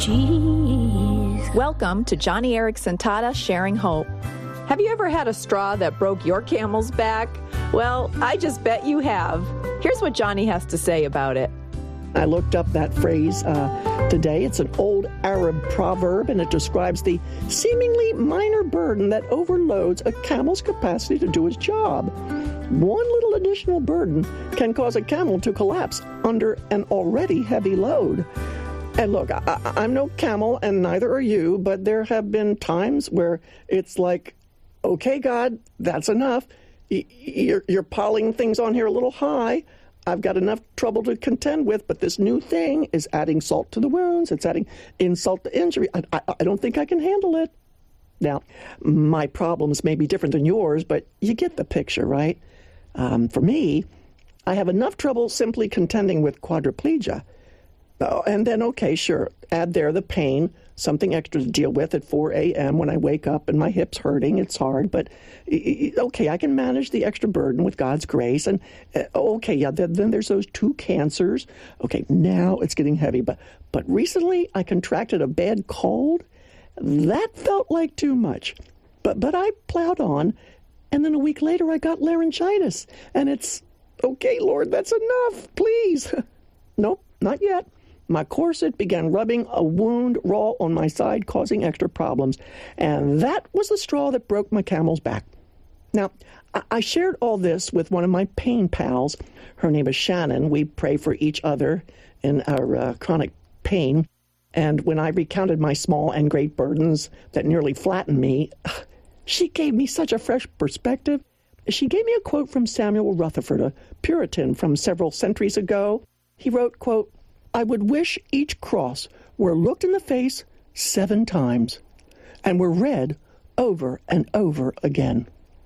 Jeez. Welcome to Johnny Eric Santata Sharing Hope. Have you ever had a straw that broke your camel's back? Well, I just bet you have. Here's what Johnny has to say about it. I looked up that phrase today. It's an old Arab proverb, and it describes the seemingly minor burden that overloads a camel's capacity to do its job. One little additional burden can cause a camel to collapse under an already heavy load. And look, I'm no camel, and neither are you, but there have been times where it's like, okay, God, that's enough. You're piling things on here a little high. I've got enough trouble to contend with, but this new thing is adding salt to the wounds. It's adding insult to injury. I don't think I can handle it. Now, my problems may be different than yours, but you get the picture, right? For me, I have enough trouble simply contending with quadriplegia. And then, okay, sure, add there the pain, something extra to deal with at 4 a.m. when I wake up and my hip's hurting. It's hard, but okay, I can manage the extra burden with God's grace. And okay, yeah, then there's those 2 cancers. Okay, now it's getting heavy. But recently I contracted a bad cold. That felt like too much. But I plowed on, and then a week later I got laryngitis. And it's, okay, Lord, that's enough, please. Nope, not yet. My corset began rubbing a wound raw on my side, causing extra problems. And that was the straw that broke my camel's back. Now, I shared all this with one of my pain pals. Her name is Shannon. We pray for each other in our chronic pain. And when I recounted my small and great burdens that nearly flattened me, she gave me such a fresh perspective. She gave me a quote from Samuel Rutherford, a Puritan from several centuries ago. He wrote, quote, "I would wish each cross were looked in the face 7 times and were read over and over again.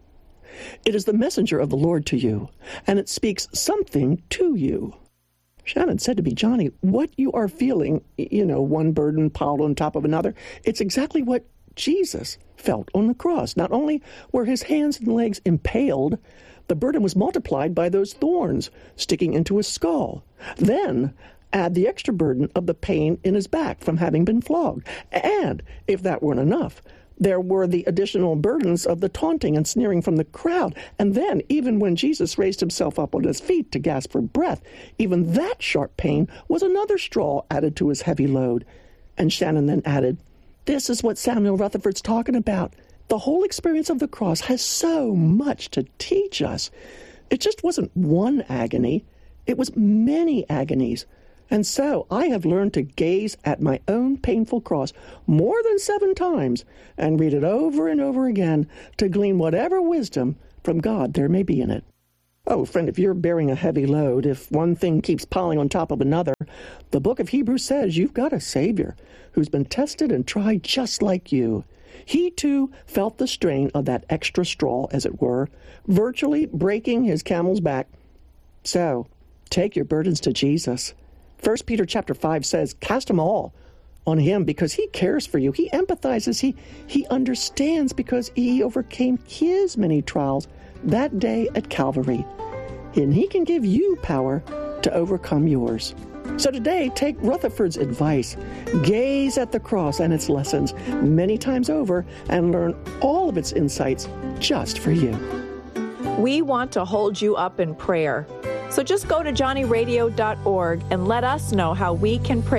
It is the messenger of the Lord to you, and it speaks something to you." Shannon said to me, "Johnny, what you are feeling, one burden piled on top of another, it's exactly what Jesus felt on the cross. Not only were his hands and legs impaled, the burden was multiplied by those thorns sticking into his skull. Then add the extra burden of the pain in his back from having been flogged. And if that weren't enough, there were the additional burdens of the taunting and sneering from the crowd. And then, even when Jesus raised himself up on his feet to gasp for breath, even that sharp pain was another straw added to his heavy load." And Shannon then added, "This is what Samuel Rutherford's talking about. The whole experience of the cross has so much to teach us. It just wasn't one agony. It was many agonies. And so I have learned to gaze at my own painful cross more than 7 times and read it over and over again to glean whatever wisdom from God there may be in it." Oh, friend, if you're bearing a heavy load, if one thing keeps piling on top of another, the book of Hebrews says you've got a Savior who's been tested and tried just like you. He, too, felt the strain of that extra straw, as it were, virtually breaking his camel's back. So, take your burdens to Jesus. 1 Peter chapter 5 says, "Cast them all on him because he cares for you. He empathizes. He understands because he overcame his many trials that day at Calvary. And he can give you power to overcome yours." So today, take Rutherford's advice. Gaze at the cross and its lessons many times over and learn all of its insights just for you. We want to hold you up in prayer. So just go to johnnyradio.org and let us know how we can pray